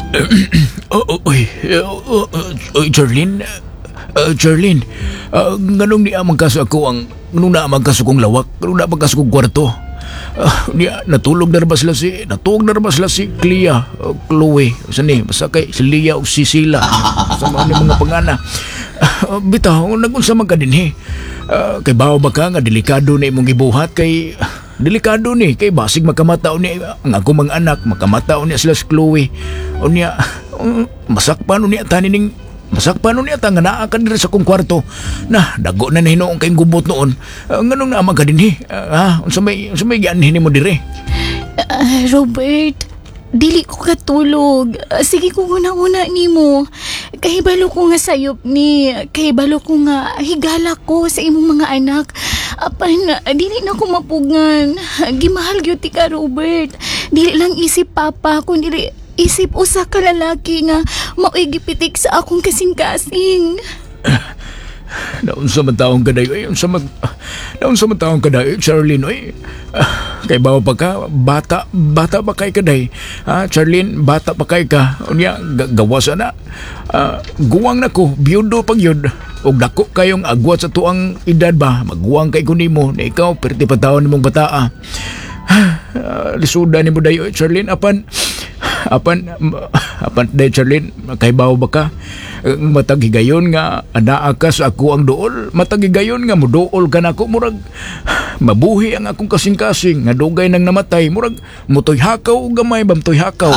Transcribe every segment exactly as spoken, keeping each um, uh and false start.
Oh, oh, oy, oh, oh, oh, oy, Charlene. Uh, Charlene, uh, nganong ni amang kaso ako ang nganong na amang kaso kong lawak, nganong na amang kaso kong kwarto. Uh, niya, natulog na ba sila si, natulog na ba sila si Clea, uh, Chloe, saan ni, basta kay si Leah o si Sila, sa mga mga pangana. Uh, bitaw, nagunsa man ka din eh. Uh, kay bawa ba ka nga, delikado na imong gibuhat kay... Delikado ni, kay basig makamataw ni ang ako mga anak, makamataw niya sila si Chloe. O niya, um, masakpan niya tanining, masakpan niya ta nga naa ka diri sa kong kwarto. Na, dago na nahinoong kayong gubot noon. Uh, nganong naamag ka din, eh? Uh, ha? Unsa may, unsa may gianhin mo dire? Uh, Robert, dili ko katulog. Uh, sige ko una-una ni mo. Kahibalo ko nga sayop ni, kahibalo ko nga higala ko sa imong mga anak. Apan, dili na ko mapugan. Gimahal gyud ti ka, Robert. Dili lang isip papa, kundi isip usa ka lalaki nga mao'y gipitik sa akong kasing-kasing. Naunsa man taong kaday, oy, unsa man naunsa man taong kaday, Charlene, oy. Uh, kay bawa pa ka, bata, bata pa kay kaday. Ha, Charlene, bata pa kay ka. Unya, gawas na. Uh, guwang na ko, biyudo pag yun. Og dako kayong agwat sa tuang edad ba, magguwang kay kunimo na ikaw, perti pa taon nimong bataa. Uh, lisuda ni mo dayo, Charlene, apan, apan, apan, day, Charlene, kay bawa ba ka? Matag higayon nga anaa ka sa ako ang dool, matag higayon nga mudool ka na ako, murag mabuhi ang akong kasing-kasing nga dugay nang namatay, murag mutoy hakaw o gamay ba mutoy hakaw.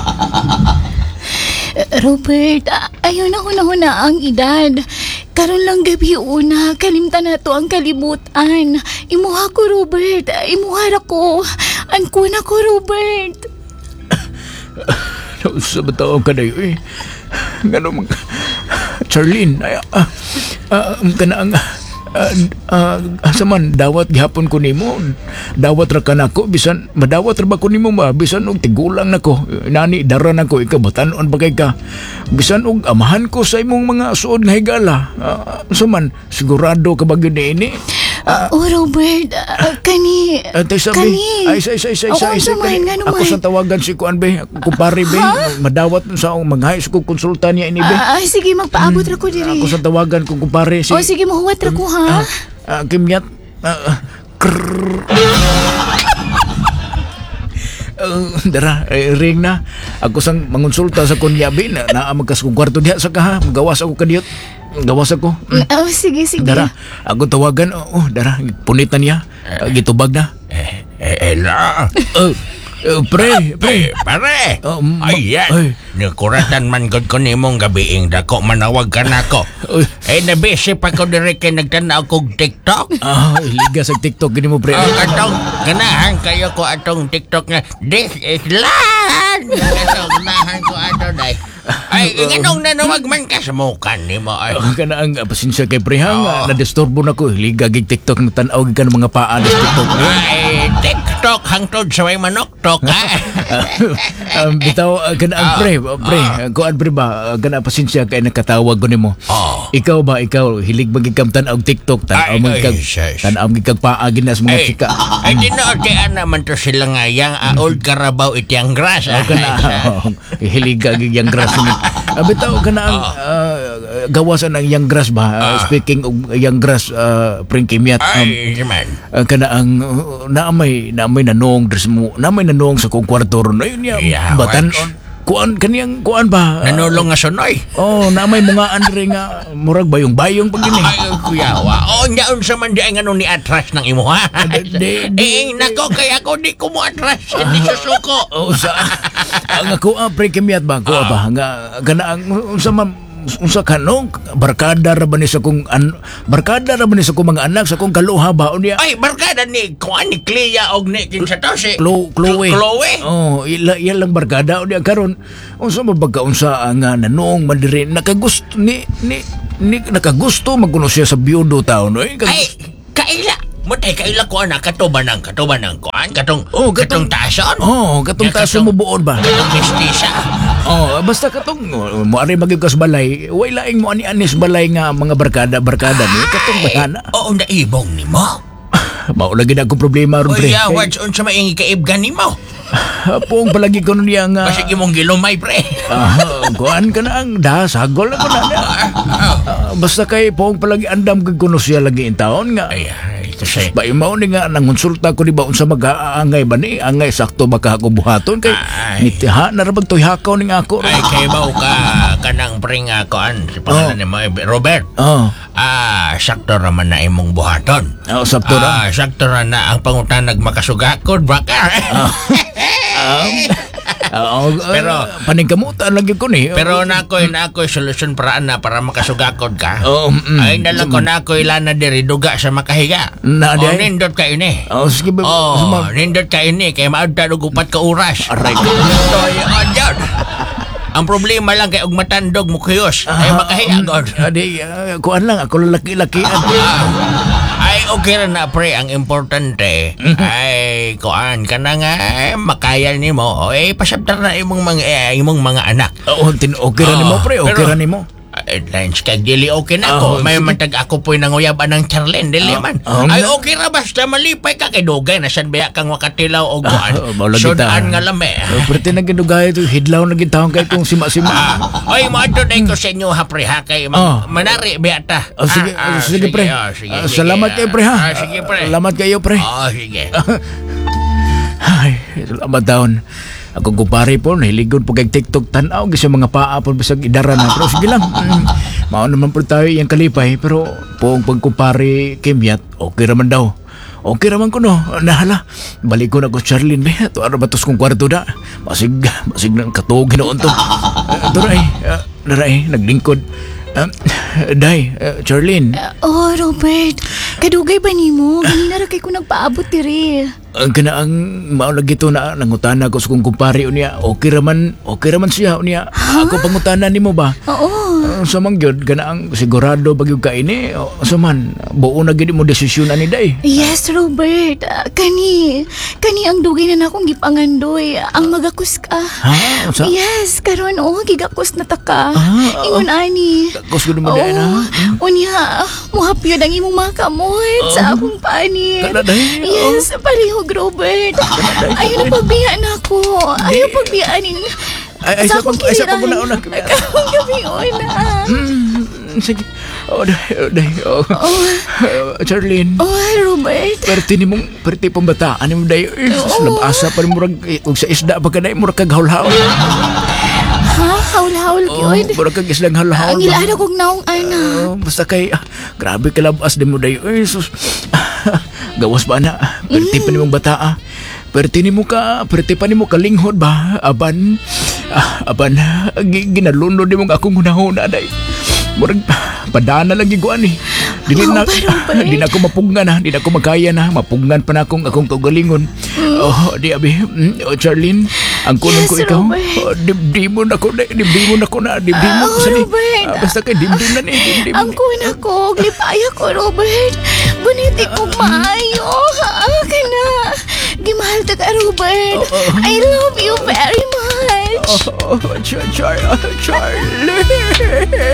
Robert, ayaw na huna-huna ang edad. Karon lang gabi una, kalimtan na to ang kalibutan. Imuha ko, Robert, imuha ko. Angkuna ko, Robert. Sa bataw ka na yun eh. Ganun, Charlene, ay, ah, ah, kana ang, ah, ah, saman, dawat gihapon ko nimo, dawat ra ka nako, bisan, madawat ra ba ko nimo ba, bisan og tigulang nako, nani, daran ako, ikaw, batanon ba kay ka, bisan og amahan ko sa imong mga suod nga higala, ah, saman, sigurado ka ba yun ini? Uh, oh, Robert, uh, kani, uh, sabi, kani. Ay, say, say, say, oh, say, say, say, kani. Ako sa tawagan si Kuan, be. Kumpare, be. Madawat sa mag-hayos ko konsulta niya ini, be. Uh, ay, sige, magpaabot ra ko diri. Ako sa tawagan ko, kumpare. Si, oh, sige, mahuwat ra ko, ha? Uh, uh, Kimyat. Uh, krrrr. Uh, dara, eh, ring na. Ako sang mangonsulta sa kunyabi na naamagkas kong kwarto diha sa kaha. Magawas ako kadiyot. Gawas ako. Mm. Oh, sige, sige. Dara, ako tawagan. Oh, oh dara, punit na niya. Uh, gitubag na. Eh, eh, ela. Uh, uh, pre, pre. Eh, pare. Uh, ma- Ayan. ay. Nakuratan man gud ko nimong gabiing dako manawag ka nako. Uy. Eh, nabisi pa ko dire kay nagtanaw kog TikTok. Ah, iliga sa TikTok gini mo, pre. Oh, atong ganahan kayo ko atong TikTok nga this is land. Atong ganahan ko ato day. Ay, ganong nanawag man ka sa mukan ni mo. Ay, Uh, kana ang uh, pasensya kay prehang Oo. uh, na-disturbo na ko. Iliga gig TikTok ng tanaw ka ng mga paa sa TikTok. ay TikTok hangtod sa may manok-tok, ha? um, bitaw, uh, kana ang Ah, pre, uh, pre, uh, kuan pre ba, uh, kana pasensya kay nakatawag ko nimo. Oh. Ikaw ba, ikaw, hilig ba gig kam tanaw TikTok, tanaw Ay, man ay, kag, shush. tanaw gig kag paa gina sa mga Ay, chika. ay dinootian naman to sila nga yang uh, old Carabao iti ang grass. Oh, kana, oh, hiliga gig yang grass ni. Uh, bitaw, kana ang uh, gawasan ng young grass ba? Uh, speaking of young grass, uh, Pring Kimyat, um, Ay, man. uh, kana ang uh, naamay, naamay nanong dress mo, naamay nanong sa kong kwarto ron. Ayun niya, Yeah, batan, once. on, kuan, kaniyang, kuan ba? Uh, Nanulong nga sunoy. oh, naamay mga andre nga, murag bayong-bayong pag gini. Ay, kuyawa. O, nyaon sa man di ang ano ni atras ng imo, ha? di- di- Eh, nako, kaya ko di ko mo atras. Hindi susuko. Oh, sa, ang ako, ah, Pring Kimyat ba, kuha ba, nga, kana ang, unsa man, unsa kanong barkada ra ba ni sa kong an, barkada ra ba ni sa kong mga anak sa kong kaluha ba unya. Ay, barkada ni kuan ni Clea og ni kin sa to si Chlo- Chloe. Chloe. Oh, ila iya lang barkada unya karon. Unsa man bagka unsa nga nanong mandiri nakagusto ni ni, ni nakagusto magkuno siya sa biyudo taon no. Eh, kag- Ay, kaila. Mo tay kaila ko anak katuban ng katuban ng kuan katong Oh, katong katong- tason. Oh, katong Ya, taso katong- mo buon ba? Katong mestiza. Oh, basta katong oh, mo ari magyud kas balay, way laing mo ani anis balay nga mga barkada barkada ni katong bahana. Oo, naibong ni mo. mao lagi na akong problema ron, O pre. ya, Kay- what's on sa maing ikaibgan ni mo? Pong palagi ko nun niya nga... Masig imong gilumay, pre. Ah, kuan ka na ang da, sagol na ko na niya. Ah, basta kay pong palagi andam kag kuno siya lagi in taon nga. Ay, ay, ito siya. Ba imaw ni nga nangonsulta ko di ba unsa mag-aangay ba ni angay sakto ba ka ako buhaton kay Ay. nitiha na ra bang toy hakaw ning ako. Ay, kay ba ka kanang pre nga koan, si pangalan ni mo, eh, Robert. Oh, Ah, sakto raman na imong buhaton. oh sakto ra. Ah, sakto ra na ang pangutanag makasugakod, baka. Oo, Pero- paningkamutan lagi ko ni. Pero na ako'y na ako'y solusyon paraan na para makasugakod ka. Oo, mm, Ay, nalang ko na ako'y lana diri duga sa makahiga. Na, O, di ay? nindot ka ini. Oh, sige ba. Oh, suma- nindot ka ini. Kaya maadta og upat ka oras. Aray. Toy, adyan. Ang problema lang kay og matandog mo kuyos. Ay, makahiga, God. Adi, uh, kuan lang ako laki-laki. Ay, okay ra na, pre. Ang importante, ay, kuan ka na nga, eh, makayal ni mo. Eh, pasabtar na imong mga, eh, imong mga anak. Oo, tin okay ra nimo pre, okay Pero- ra nimo. Ay, lines kag dili okay na Oh, ako. May sige. matag ako po'y nanguyaban ng Charlene, dili Ah, man. ah, Ay, nga. okay ra basta malipay ka kay dugay na sad baya kang wakatilaw o kuan. Ah, mao lagi ta. Sudaan nga lame. Uh, Pwede na ginugay ito, hidlaw na gintawang kay kung sima-sima. Ah, ay, mo adto ko sa inyo ha pre ha kay Ah. manari baya ta. Oh, sige, Ah, ah, sige, pre. ah, sige, Ah, sige. salamat kayo, pre, ha? Ah, sige, pre. Salamat kayo, pre. Oh, sige. Ay, salamat daon. Ako kupare po, nahiligod po kay TikTok tanaw, kasi mga paa po bisag idara na. Pero sige lang, mm, mao naman po tayo yung kalipay. Pero po ang pagkupare Kimyat, okay raman daw. Okay raman ko no, nahala. Balik ko na ko Charlene, be. Ito ano ba tos kong kwarto na? Masig, masig ng katog ginoon to. Uh, Doray, uh, Doray, naglingkod. Uh, Day, uh, Charlene, Oh, Robert. Kadugay ba ni mo? Ganina ra kay ko nagpaabot diri. ang kanaang maulagi to na nangutana ko sa kong kumpare unya, okay raman, okay raman siya unya. Ako pangutana nimo ba? Oo. Uh, sa mangyod, ganaang sigurado bagyog ka ini. O, sa man, buo na gini mo desisyon ani day. Yes, Robert. Ah, kani. Kani ang dugay na nakong gipangandoy. Ang magakus ka. Ha? Sa? Yes, karon oh, gigakos na ta ka. Ah, Ingon ani. Kus ko mo day na. Unya, muhapyod ang imong mga kamot sa akong panit. Kana, day. Yes, palihog, Robert. Ayaw na pagbiya na ako. Ayaw pagbiya ning... Ay, ay, sa pag, ay, sa pag una una. Akong gabi una. Hmm, sige. Oh, day, oh, day. Oh. Uh, Charlene. Oh, Robert. Perti ni mong, perti pambataan ni mo day. Eh, sa labasa pa ni murag, eh, kung sa isda ba ka day, murag kag haul-haul. Ha? Haul-haul Oh, yun. murag kag islang haul-haul. Ang ilado kong naong ana. Oh, basta kay, ah, grabe ka labas din mo day. Ay, sus. Gawas ba na? Perti pa ni mong bata, ah. Perti ni mo ka, perti pa ni mo kalinghod ba? Aban, ah, aban, gi- ginalunod ni mong akong hunahuna day. Murag, padana lang giguan eh. Dili na, Oh, pero, di na ako mapungan na, di na ako magkaya na, mapungan pa na akong akong kaugalingon. Oh, di abi, mm, oh, Charlene, ang kunon Yes, ko ikaw. Robert. Oh, dibdimon ako, day, dibdimon ako na, dibdimon ko Oh, sa ni. Robert. Ah, basta kay dimdim na ni, dimdim. Ang kuna ko, lipaya ko, Robert. Guniti ko maayo. Ha, ka na. Gimahal ta ka, Robert. I love you very much. Oh, Char, Char, Charlie.